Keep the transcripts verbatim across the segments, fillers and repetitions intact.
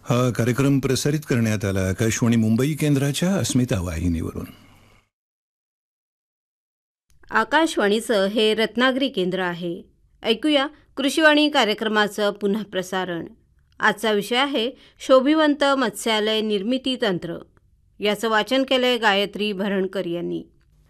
हा कार्यक्रम प्रसारित करण्यात आला आकाशवाणी मुंबई केंद्राच्या अस्मिता वाहिनीवरून. आकाशवाणीचं हे रत्नागिरी केंद्र आहे. ऐकूया कृषीवाणी कार्यक्रमाचं पुन्हा प्रसारण. आजचा विषय आहे शोभिवंत मत्स्यालय निर्मिती तंत्र. याचं वाचन केलंय गायत्री भरणकर यांनी.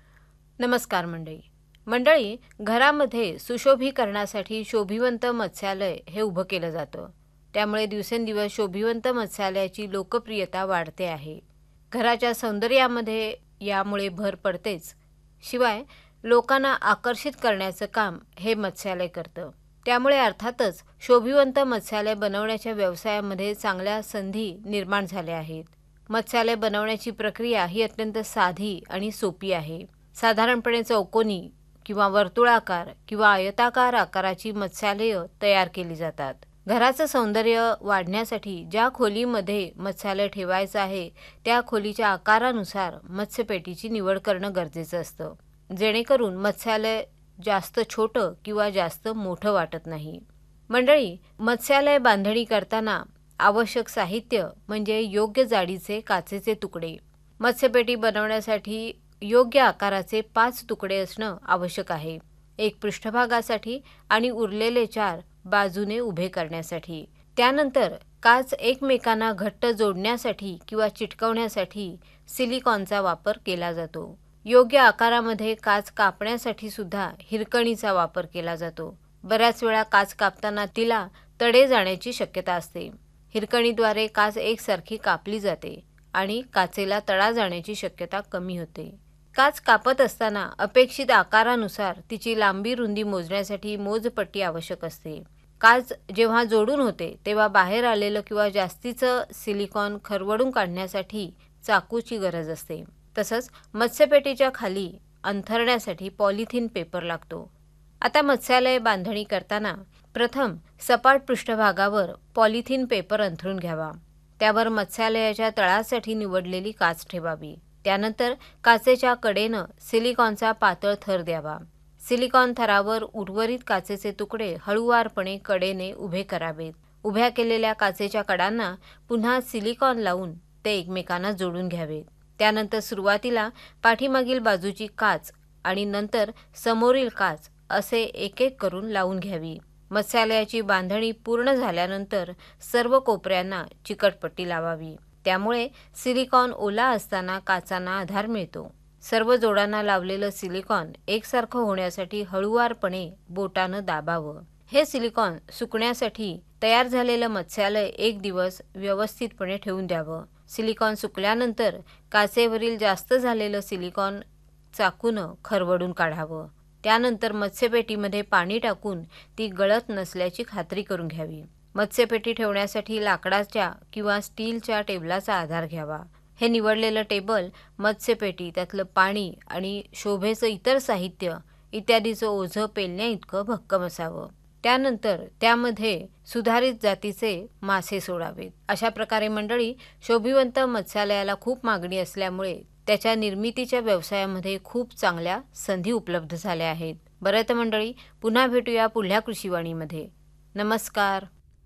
नमस्कार मंडळी. मंडळी, घरामध्ये सुशोभीकरणासाठी शोभिवंत मत्स्यालय हे उभं केलं जातं. त्यामुळे दिवसेंदिवस शोभिवंत मत्स्यालयाची लोकप्रियता वाढते आहे. घराच्या सौंदर्यामध्ये यामुळे भर पडतेच, शिवाय लोकांना आकर्षित करण्याचं काम हे मत्स्यालय करतं. त्यामुळे अर्थातच शोभिवंत मत्स्यालय बनवण्याच्या व्यवसायामध्ये चांगल्या संधी निर्माण झाल्या आहेत. मत्स्यालय बनवण्याची प्रक्रिया ही अत्यंत साधी आणि सोपी आहे. साधारणपणे चौकोनी किंवा वर्तुळाकार किंवा आयताकार आकाराची मत्स्यालय तयार केली जातात. घराचं सौंदर्य वाढण्यासाठी ज्या खोलीमध्ये मत्स्यालय ठेवायचं आहे त्या खोलीच्या आकारानुसार मत्स्यपेटीची निवड करणं गरजेचं असतं, जेणेकरून मत्स्यालय जास्त छोटं किंवा जास्त मोठं वाटत नाही. मंडळी, मत्स्यालय बांधणी करताना आवश्यक साहित्य म्हणजे योग्य जाडीचे काचेचे तुकडे. मत्स्यपेटी बनवण्यासाठी योग्य आकाराचे पाच तुकडे असणं आवश्यक आहे. एक पृष्ठभागासाठी आणि उरलेले चार बाजूने उभे करण्यासाठी. त्यानंतर काच एकमेकांना घट्ट जोडण्यासाठी किंवा चिटकवण्यासाठी सिलिकॉनचा वापर केला जातो. योग्य आकारामध्ये काच कापण्यासाठी सुद्धा हिरकणीचा वापर केला जातो. बऱ्याच वेळा काच कापताना तिला तडे जाण्याची शक्यता असते. हिरकणीद्वारे काच एकसारखी कापली जाते आणि काचेला तडा जाण्याची शक्यता कमी होते. काच कापत असताना अपेक्षित आकारानुसार तिची लांबी रुंदी मोजण्यासाठी मोजपट्टी आवश्यक असते. काच जेव्हा जोडून होते तेव्हा बाहेर आलेलं किंवा जास्तीचं सिलिकॉन खरवडून काढण्यासाठी चाकूची गरज असते. तसंच मत्स्यपेटीच्या खाली अंथरण्यासाठी पॉलिथिन पेपर लागतो. आता मत्स्यालय बांधणी करताना प्रथम सपाट पृष्ठभागावर पॉलिथिन पेपर अंथरून घ्यावा. त्यावर मत्स्यालयाच्या तळासाठी निवडलेली काच ठेवावी. त्यानंतर काचेच्या कडेनं सिलिकॉनचा पातळ थर द्यावा. सिलिकॉन थरावर उर्वरित काचेचे तुकडे हळूवारपणे कडेने उभे करावेत. उभ्या केलेल्या काचेच्या कडांना पुन्हा सिलिकॉन लावून ते एकमेकांना जोडून घ्यावेत. त्यानंतर सुरुवातीला पाठीमागील बाजूची काच आणि नंतर समोरील काच असे एक एक करून लावून घ्यावी. मत्स्यालयाची बांधणी पूर्ण झाल्यानंतर सर्व कोपऱ्यांना चिकटपट्टी लावावी. त्यामुळे सिलिकॉन ओला असताना काचांना आधार मिळतो. सर्व जोडांना लावलेलं सिलिकॉन एकसारखं होण्यासाठी हळूवारपणे बोटानं दाबावं. हे सिलिकॉन सुकण्यासाठी तयार झालेलं मत्स्यालय एक दिवस व्यवस्थितपणे ठेवून द्यावं. सिलिकॉन सुकल्यानंतर काचेवरील जास्त झालेलं सिलिकॉन चाकूनं खरवडून काढावं. त्यानंतर मत्स्यपेटीमध्ये पाणी टाकून ती गळत नसल्याची खात्री करून घ्यावी. मत्स्यपेटी ठेवण्यासाठी लाकडाच्या किंवा स्टीलच्या टेबलाचा आधार घ्यावा. हे निवडलेलं टेबल मत्स्यपेटी, त्यातलं पाणी आणि शोभेचं इतर साहित्य इत्यादीचं ओझं पेलण्या इतकं भक्कम असावं. त्यानंतर त्यामध्ये सुधारित जातीचे मासे सोडावेत. अशा प्रकारे मंडळी, शोभिवंत मत्स्यालयाला खूप मागणी असल्यामुळे त्याच्या निर्मितीच्या व्यवसायामध्ये खूप चांगल्या संधी उपलब्ध झाल्या आहेत. बरं तर मंडळी, पुन्हा भेटूया पुढल्या कृषीवाणीमध्ये. नमस्कार.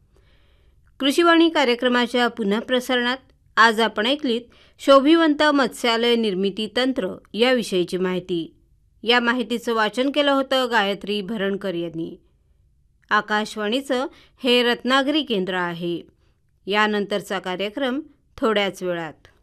कृषीवाणी कार्यक्रमाच्या पुन्हा प्रसारणात आज आपण ऐकलीत शोभिवंत मत्स्यालय निर्मिती तंत्र याविषयीची माहिती. या माहितीचं वाचन केलं होतं गायत्री भरणकर यांनी. आकाशवाणीचं हे रत्नागिरी केंद्र आहे. यानंतरचा कार्यक्रम थोड्याच वेळात.